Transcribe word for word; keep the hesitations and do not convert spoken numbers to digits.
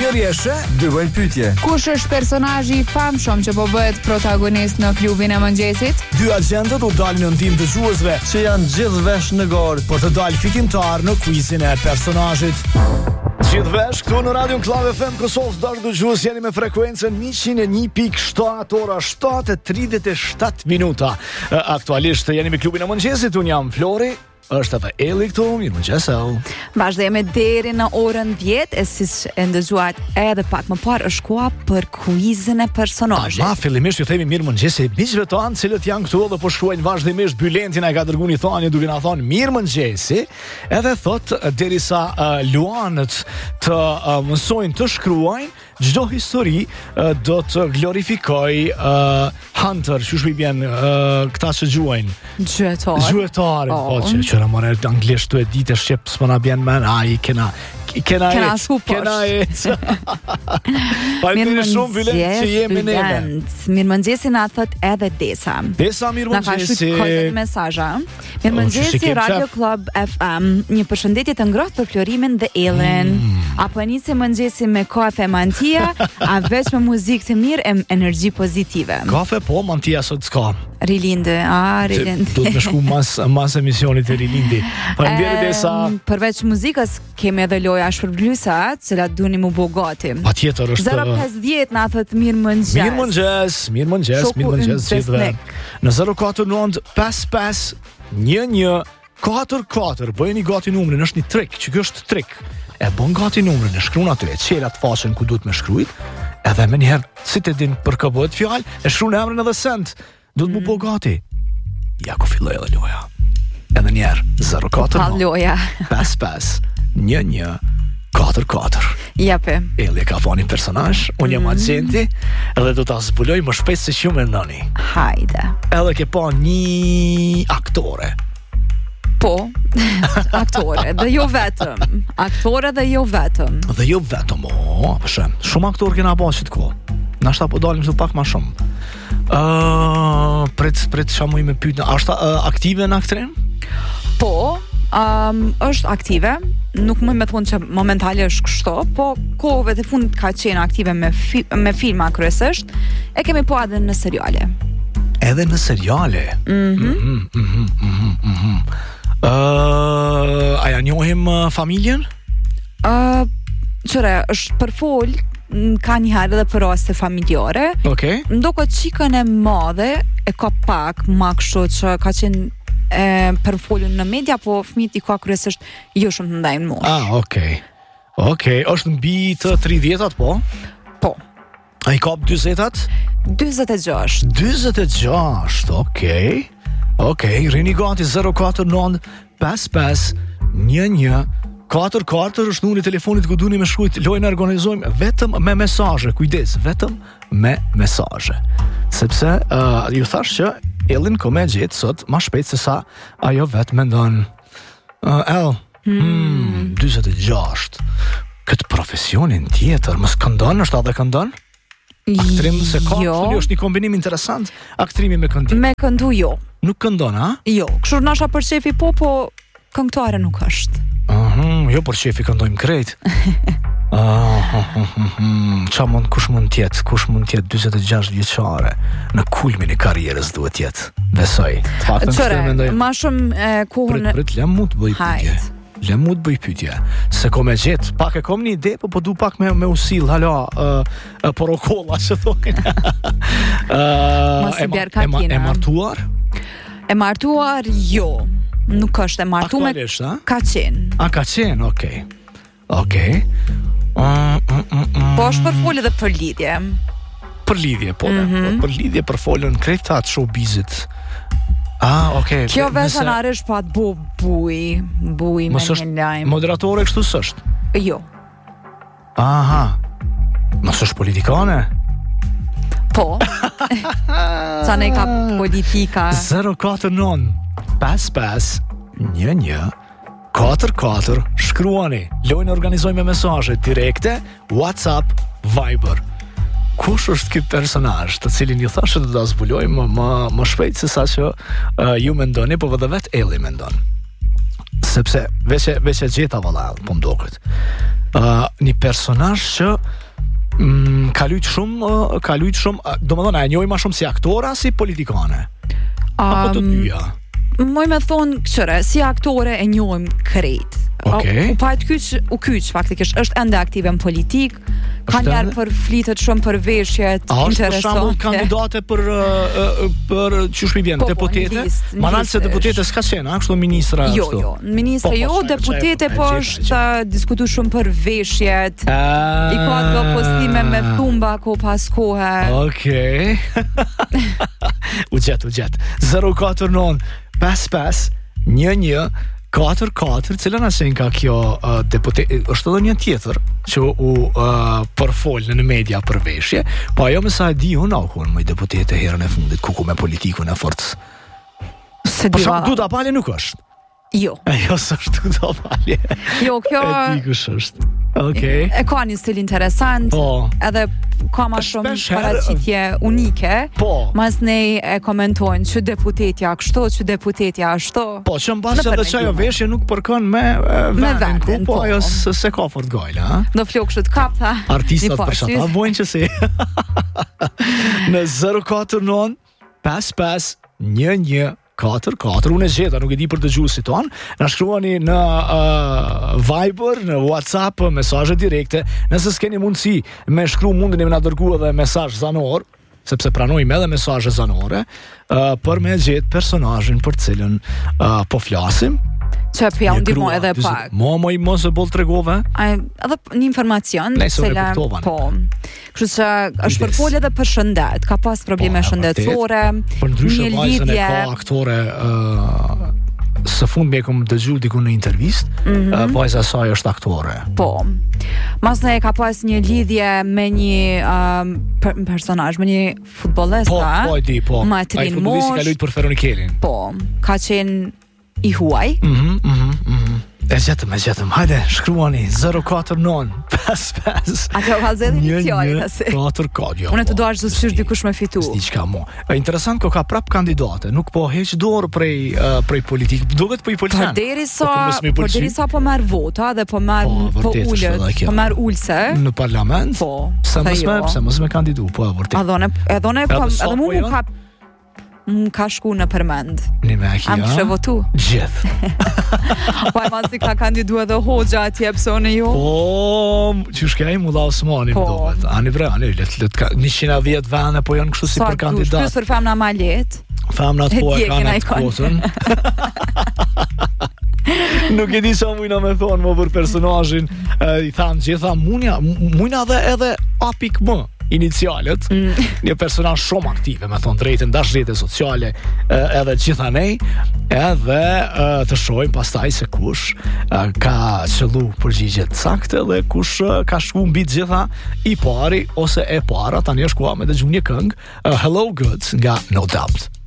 Përgjigje, dy lloj pyetje. Kush është personazhi i famshëm që po bëhet protagonist në klubin e mëngjesit? Dy agjentët u dalin në ndihmë dëgjuesve që janë gjithë vesh në gor për të dalë fitimtar në quizin e personazhit. Gjithë vesh këtu në Radio Klan F M Kosovë, dashur dëgjues, jeni me frekuencën njëqind e një pikë shtat, ora shtatë e tridhjetë e shtatë minuta. Aktualisht jeni me klubin e mëngjesit, un jam Flori. Është edhe Elli këtu, mirë mëngjes. Vazhdojmë deri në orën dhjetë, e siç e ndëgjuat edhe pak më parë, është koha për kuizin e personazhit. Ma fillimisht ju themi mirë mëngjes e miqve tanë, cilët janë këtu dhe po shkruajnë vazhdimisht. Bylentin e ka dërguar një thani duke na thonë mirë mëngjesi, edhe thot derisa uh, luanët të uh, mësojnë të shkruajnë, çdo histori uh, do të glorifikoj uh, Hunter, që shpi bjen uh, këta që gjuajnë. Gjuetar. Gjuetar, oh. po që qëra mëre anglisht të e ditë e shqip, s'pëna bjen men, a i kena Kena ec, kena ec. Mirë shumë Bülent që jemi neve. Mirë mëngjesi na thot edhe Desa. Desa mirë mëngjesi. Na ka shkruar mesazha. Mirë mëngjesi Radio Club F M. Një përshëndetje të ngrohtë për Florimin dhe Ellen. Mm. Apo nisi mëngjesi me kafe mantia, a veç me muzikë të mirë e energji pozitive. Kafe po, mantia sot s'ka. Rilinde, a Rilinde. Do të më shku mas mas emisionit të Rilindi. Faleminderit Desa. Përveç muzikës kemi edhe loja shpërblysat, cilat duni mu bo gati. Patjetër është zero pesë dhjetë na thot mirë mëngjes. Mirë mëngjes, mirë mëngjes, mirë mëngjes gjithëve. Në zero katër nënt pesë pesë një një katër katër bëjeni gati numrin, është një trik, që kjo është trik. E bën gati numrin, e shkruan aty, e çelat faqen ku duhet me shkruajt, edhe më njëherë si të din për kë bëhet fjalë, e shkruan emrin edhe send. Do të më po gati. Ja ku filloi edhe loja. Edhe një herë zero katër pesë pesë një një katër katër. Jepe. Elli ka fani personazh, unë jam agenti, edhe do ta zbuloj më shpejt se që mendoni. Hajde. Edhe ke pa një aktore. Po, aktore, dhe jo vetëm. Aktore dhe jo vetëm. Dhe jo vetëm, o, përshëm. Shumë aktorë kena bashit ko. Nashta po dalim të pak ma shumë. Uh, pret, pret qa mu i me pytë. Ashta uh, aktive në aktrin? Po, um, është aktive. Nuk më me thonë që momentale është kështo, po kohëve të fund ka qenë aktive me, fi, me filma kryesisht, e kemi po edhe në seriale. Edhe në seriale? Mhm. Mhm, mhm, mhm, mhm. Uh, a ja njohim uh, familjen? Uh, qëre, është përfol, ka një herë edhe për raste familjare. Okay. Ndoko qikën e madhe e ka pak ma kështu që ka qenë e, përfolun në media, po fëmijët i ka kryesisht jo shumë të ndajnë mosh. Ah, okay. Okay, është mbi të tridhjetat, po? Po. A i kap dyzetat? dyzet e gjashtë. dyzet e gjashtë, okay. Okay, rini gati zero katër nënt pesë pesë një një katër katër është numri i telefonit ku duni me shkruajt. Lojën e organizojmë vetëm me mesazhe. Kujdes, vetëm me mesazhe. Sepse uh, ju thash që Ellin ko me gjetë sot ma shpejt se sa ajo vetë mendon. Uh, El, hmm. hmm, dyzet e gjashtë. Këtë profesionin tjetër, më s'këndon, është edhe këndon? Aktrim se ka, jo. Është një kombinim interesant, aktrimi me këndim. Me këndu jo. Nuk këndon, a? Jo, këshur nasha për shefi po, po këngtare nuk është. Uh-huh, jo për shefi këndojmë krejt. uh, uh, uh, uh, Qa mund, kush mund tjetë, kush mund tjetë dyzet e gjashtë vjeqare në kulmin e karrierës duhet tjetë. Besoj. Qëre, ma shumë e, kohën... Prit, prit, lem mu të bëj pytje. Lem mu të bëj pytje. Se ko me gjetë, pak e kom një ide, po po du pak me, me usil, hala, uh, uh, porokolla, që thojnë. uh, e, e, e, e martuar? E martuar, jo. Nuk është e martu me ka qenë. A ka qenë, okej. Okej. Uh, uh, uh, uh. Po është për folje dhe për lidhje. Për lidhje, po mm -hmm. Për lidhje, për foljen krejtat showbizit. Ah, okej. Kjo vesën arësh pa të bu buj, buj me një lajmë. Moderatore kështu s'është? Jo. Aha. Mos është politikane? Po. Sa ne ka politika. zero katër nënt pesë pesë një një katër katër shkruani. Lojën organizojmë me mesazhe direkte, WhatsApp, Viber. Kush është ky personazh, të cilin ju thashë të ta zbulojmë më më shpejt se sa që uh, ju mendoni, po edhe vet Elli mendon. sepse veç veç e gjeta valla, po mdoket. Ë uh, një personazh që mm, ka luajt shumë, uh, ka luajt shumë, uh, domethënë e njohim më shumë si aktore si politikane. Apo të dyja. Moj me thonë këqëre, si aktore e njohim krejt. Okay. U pa të kyç, u kyç faktikisht, është ende aktive në politik, ka njerë për flitet shumë për veshjet interesante. A është për shembull kandidate për uh, për çush mi vjen, po, deputete? Po, Manal se deputete s'ka qenë, kështu ministra jo, kështu. Jo, jo, ministra po, jo, po, deputete e, po e, është diskutu shumë për veshjet. A... I ka të postime me thumba ko pas kohe. Okej. u gjet, u gjet. zero katër nëntë pesë pesë një një katër katër, cilën asen ka kjo uh, deputet, është edhe një tjetër që u uh, përfol në media për veshje, po ajo me sa e di unë akun më deputete herën e fundit kuku me politikun e forcë. Se për shumë Duda Palje nuk është. Jo. Ajo s'është Duda Palje. Jo, kjo e di kush është. Okej. E ka një stil interesant, po. Edhe ka ma shumë Shpesh her- paraqitje unike. Po. Mas ne e komentojnë që deputetja kështu, që deputetja ashtu. Po, që në basë edhe që ajo veshje nuk përkon me uh, vendin, vendin, ku, po, po. ajo s- se ka fort gajle, ha? Do flok kështu të kapta. Artistat për shata, bojnë që si. Në zero katër nëntë pesë pesë një një katër katër, unë e gjeta, nuk e di për dëgjuesit tonë, na shkruani në uh, Viber, në WhatsApp, mesazhe direkte, nëse s'keni mundësi me shkru mundin e me na dërgu edhe mesazh zanor, sepse pranojmë edhe mesazhe zanore, uh, për me gjetë personazhin për cilën uh, po flasim. Që pja unë dimo edhe pak. Mo, mo i mos e bol të regove? Aj, edhe një informacion. Nëse unë e kuptova. Po. Kështu që është përfol edhe për shëndet, ka pas probleme po, shëndetësore, për ndryshe një vajzën e lidhje. ka aktore uh, së fund me kom dëgju diku në intervist, mm -hmm. uh, vajza saj është aktore. Po. Mas ne ka pas një lidhje me një um, per personazh, me një futbollist, Po, po e di, po. Matrin Ai futbollisti ka luajtur për Feronikelin. Po, ka qenë i huaj. Mhm, mhm, mhm. E gjetëm, e gjetëm. Hajde, shkruani zero katër nëntë pesë pesë. Atë ka zëdhë inicialit asi. katër katër. Unë të doash zësysh dikush me fitu. S'di çka mo. E interesant ko ka prap kandidate, nuk po heq dorë prej uh, prej politik. Duket po i pëlqen. Por derisa, por derisa po marr vota dhe po marr po, po vërtet është edhe ulet, kjo. po marr ulse. Në parlament? Po. Pse mos jo. me, pse mos me kandidu, po e vërtet. Adhone, adhone, Edhe po, sa edhe mu po mu janë? ka më ka shku në përmend. Një me aki, Am kështë votu. Gjithë. Po e masi ka kandidu edhe hoxha atje pësone jo. Po, që shkej mu dha Osmani Po. më dohet. Ani bre, ani, let, let, ka, njëqind e dhjetë vene, po janë kështu si për kandidat. Plus për femna ma let. Femnat po e Djekin kanë ai atë kon. kotën. Nuk e di sa mujna me thonë më për personazhin, e, i thamë gjitha, munja, mujna edhe edhe apik më inicialet, mm. një personazh shumë aktive, me thonë drejtën, dash rrjete sociale, edhe gjitha nej, edhe të shohim pastaj se kush ka qëllu përgjigjet sakte dhe kush ka shku mbi të gjitha i pari ose e para. Tani është koha me dëgju një këngë, uh, Hello Goods nga No Doubt.